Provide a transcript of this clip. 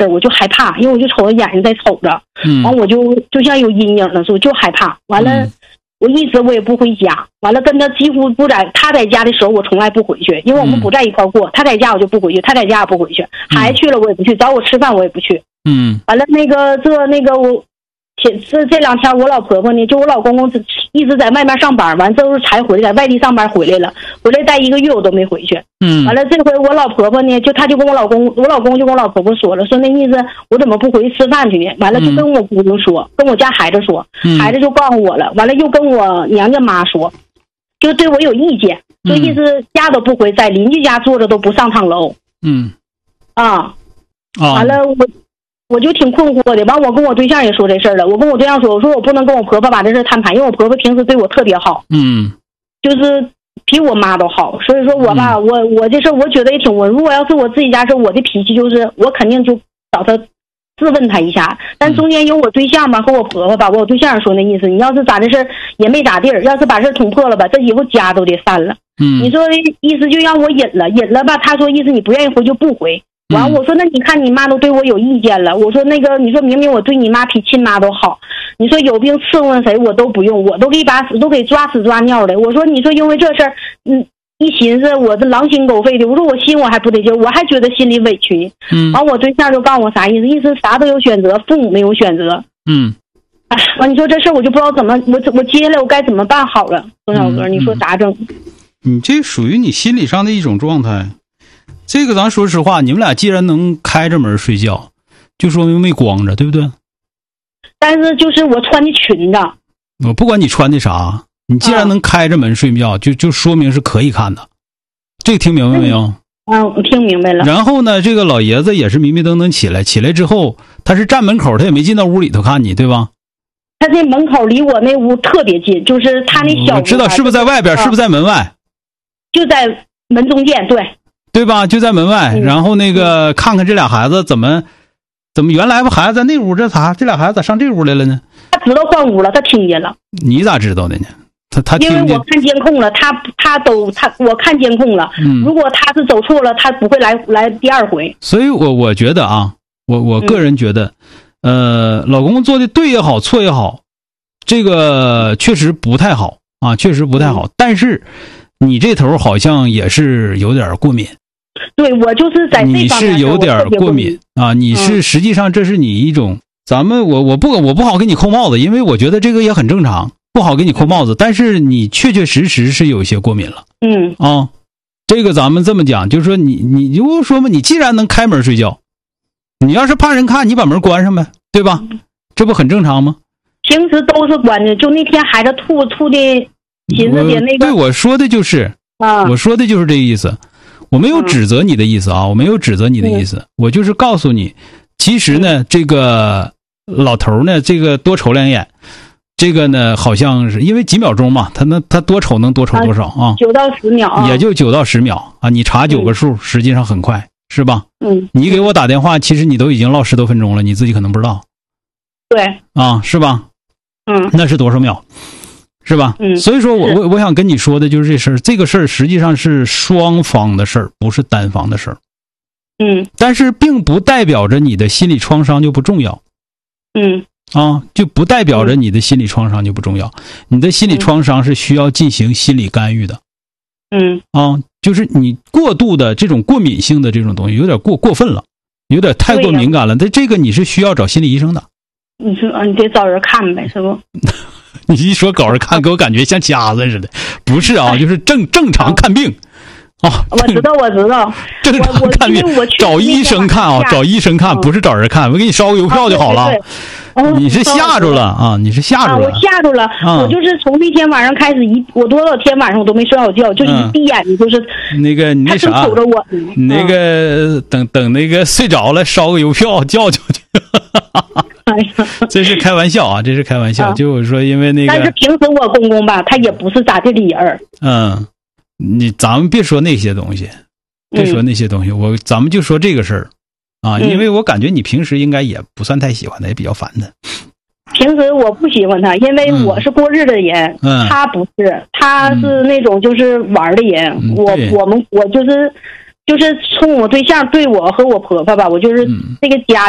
事我就害怕，因为我就瞅着眼睛在瞅着，完我就像有阴影的时候就害怕。完了，我一直我也不回家，完了跟他几乎不在，他在家的时候我从来不回去，因为我们不在一块过，他在家我就不回去，他在家也不回去，孩子去了我也不去，找我吃饭我也不去。完了我。这2天我老婆婆呢，就我老公公一直在外面上班，完之后才回来，在外地上班回来了，回来待1个月我都没回去。完了这回我老婆婆呢，他就跟我老公就跟我老婆婆说了，说那意思我怎么不回去吃饭去呢？完了就跟我姑姑说，跟我家孩子说，孩子就告诉我了，完了又跟我娘家妈说，就对我有意见，就意思家都不回，在邻居家坐着都不上趟楼。完了我就挺困惑的，完我跟我对象也说这事儿了，我跟我对象说，我说我不能跟我婆婆把这事摊牌，因为我婆婆平时对我特别好，就是比我妈都好，所以说我吧，我这事儿我觉得也挺稳。如果要是我自己家事，我的脾气就是我肯定就找他质问他一下，但中间有我对象吧和我婆婆吧，我对象说那意思，你要是咋的事儿也没咋地儿，要是把事儿捅破了吧，这以后家都得散了。你说意思就让我忍了吧，他说意思你不愿意回就不回。完我说那你看你妈都对我有意见了，我说那个你说明明我对你妈比亲妈都好，你说有病伺候谁我都不用，我都给抓屎抓尿的，我说你说因为这事儿一寻思我这狼心狗肺的，我说我心我还不得劲，我还觉得心里委屈。完我对象就告诉我啥意思，意思啥都有选择，父母没有选择。完你说这事儿我就不知道怎么我接下来我该怎么办好了，宋小哥你说咋整？ 你这属于你心理上的一种状态。这个咱说实话，你们俩既然能开着门睡觉，就说明没光着，对不对？ 但是就是我穿的裙子， 我不管你穿的啥，你既然能开着门睡觉，就说明是可以看的。这个听明白没有？ 我听明白了。 然后呢，这个老爷子也是迷迷瞪瞪起来之后，他是站门口，他也没进到屋里头看你，对吧？ 他这门口离我那屋特别近，就是他那小屋， 我知道是不是在外边，是不是在门外？ 就在门中间，对吧？就在门外，然后那个看看这俩孩子怎么原来不孩子在那屋，这俩孩子咋上这屋来了呢？ 他知道换屋了，他听见了。你咋知道的呢？他听见， 因为我看监控了，我看监控了。如果他是走错了，他不会来第二回。 所以我觉得啊，我个人觉得，老公做的对也好，错也好，这个确实不太好啊，确实不太好。但是你这头好像也是有点过敏。 对，我就是在这方面你是有点过敏啊，你是实际上这是你一种，我不好给你扣帽子，因为我觉得这个也很正常，不好给你扣帽子，但是你确确实实是有一些过敏了。这个咱们这么讲，就是说你就说嘛，你既然能开门睡觉，你要是怕人看，你把门关上呗，对吧？这不很正常吗？ 平时都是关的，就那天孩子吐的，寻思的那个。 对，我说的就是这个意思。我没有指责你的意思啊，我没有指责你的意思，我就是告诉你，其实呢，这个老头呢，这个多瞅两眼，这个呢，好像是因为几秒钟嘛，他多瞅能多瞅多少啊 ？9到10秒啊， 也就9到10秒啊，你查9个数，实际上很快，是吧？你给我打电话，其实你都已经唠10多分钟了，你自己可能不知道。 对。 啊，是吧？那是多少秒？是吧？所以说我想跟你说的就是这个事儿实际上是双方的事儿，不是单方的事儿。但是并不代表着你的心理创伤就不重要。就不代表着你的心理创伤就不重要。你的心理创伤是需要进行心理干预的。就是你过度的这种过敏性的这种东西有点过分了，有点太过敏感了，这个你是需要找心理医生的。 你说你得找人看呗，是不？ 你一说找人看，给我感觉像瞎子似的。不是啊，就是正常看病啊。 我知道。 正常看病，找医生看啊，找医生看，不是找人看。我给你烧个邮票就好了。你是吓住了啊！你是吓住了。 我吓住了。我就是从那天晚上开始我多少天晚上我都没睡好觉，就是一闭眼睛就是那个你那啥， 他瞅着我。 那个等那个睡着了，烧个邮票叫去。这是开玩笑啊，这是开玩笑。就我说，因为那个， 但是平时我公公吧，他也不是咋地的人。 咱们别说那些东西，咱们就说这个事儿啊，因为我感觉你平时应该也不算太喜欢他，也比较烦他。 平时我不喜欢他，因为我是过日的人，他不是，他是那种就是玩的人。我就是从我对象对我和我婆婆吧，我就是这个家